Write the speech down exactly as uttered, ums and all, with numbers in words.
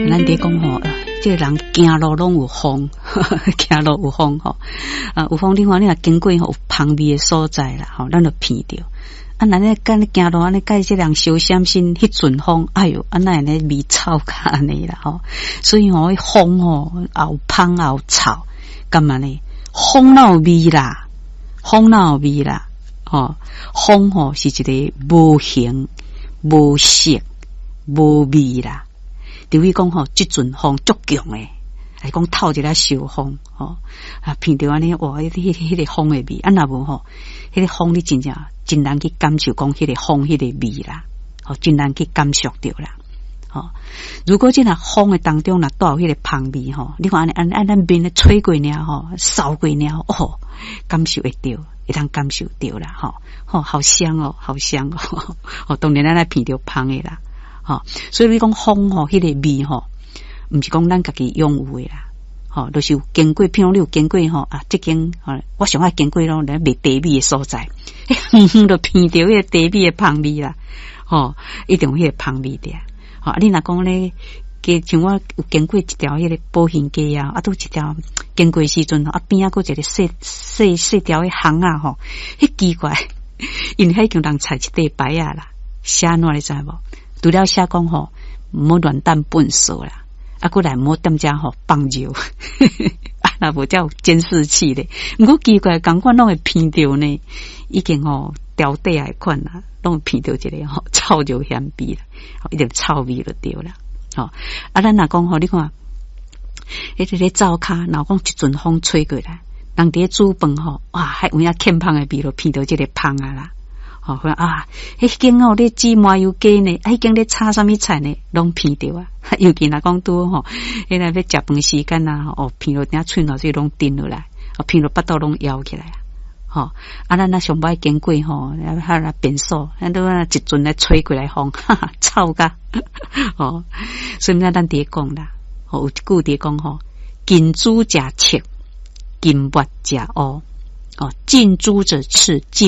咱伫讲吼，这个人行路拢有风，行路有风吼，啊有风，你看你若经过吼有芳味的所在啦，吼，咱就闻着。啊，咱咧干咧行路安尼，甲这人小闪身，迄阵风，哎哟，啊那安尼味臭甲安尼啦吼，所以吼，风吼有芳也有臭，干嘛呢？风哪有味啦，风哪有味啦，吼，风吼是一个无形、无色、无味啦。等于讲吼，即阵风足强诶，还讲透一个小风吼，啊，闻着安尼哇，迄迄迄个风诶味，啊若无吼，迄个风你真正真难去感受讲迄个风迄个味啦，吼，真难去感受着啦，吼。如果即若风诶当中若带有迄个芳味吼，你看安尼安按咱面咧吹过尔吼，扫过尔哦，感受会着，会当感受着啦，吼，吼，好香哦，好香哦，哦，当然咱来闻着芳诶啦。吼，所以你讲风吼，迄个味吼，毋是讲咱家己拥有诶啦，吼，就是有经过，譬如你有经过吼啊，即间吼，我上爱经过咯，来卖茶米诶所在，远远就闻着迄个茶米诶芳味啦，吼，一定有迄个芳味的，吼，啊，你若讲咧，加像我有经过一条迄个保险街啊，啊，拄一条经过时阵吼，啊边啊佫一个细细细条诶巷啊吼，迄奇怪，因迄叫人踩一块牌啊啦，写安怎你知无？除了写讲吼，唔好乱弹粪扫啦，啊，过来唔好踮遮吼放尿，啊，那无叫监视器咧。不过奇怪，感觉拢会闻到呢，已经吼掉底来款啦，拢会闻到一个吼臭就香味啦，一定臭味就对啦。吼，啊，咱若讲吼，你看，迄个咧灶骹，若讲一阵风吹过来，人伫煮饭吼，哇，还有影欠芳诶味咯，闻到即个芳啊啦。哦，啊，迄间哦，咧煮麻油鸡呢，迄间咧炒啥物菜呢，拢闻到啊。尤其若讲拄吼，迄个要食饭时间啊，哦，闻到点喙内水拢顶落来，哦，闻到巴肚拢摇起来啊。吼，啊，咱若上摆经过吼，啊，哈啦变数，咱都啊一阵咧吹过来风，哈哈，臭甲，哦，所以咱咱伫讲啦，哦，有一句伫讲吼，近朱者赤，近墨者乌，哦，近朱者赤，近